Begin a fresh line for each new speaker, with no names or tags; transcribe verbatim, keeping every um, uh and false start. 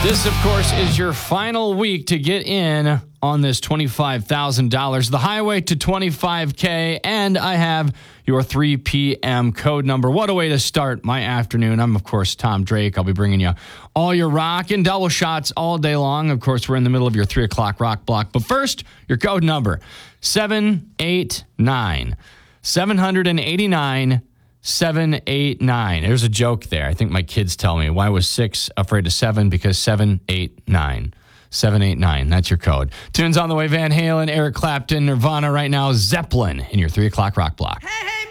This, of course, is your final week to get in on this twenty-five thousand dollars, the highway to twenty-five K, and I have your three p.m. code number. What a way to start my afternoon. I'm, of course, Tom Drake. I'll be bringing you all your rock and double shots all day long. Of course, we're in the middle of your three o'clock rock block. But first, your code number, seven eight nine, seven eight nine, seven eight nine. There's a joke there. I think my kids tell me, why was six afraid of seven? Because seven eight nine. seven eight nine. That's your code. Tunes on the way. Van Halen, Eric Clapton, Nirvana right now. Zeppelin in your three o'clock rock block.
Hey, hey,